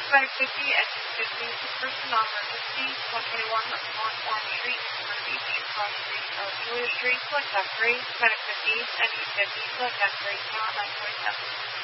550, engine 50, to personnel emergency, 121 on Orange Street, Newport Beach, across Street, Julia Street, select F3, medic 50, engine 50, select F3, count 947.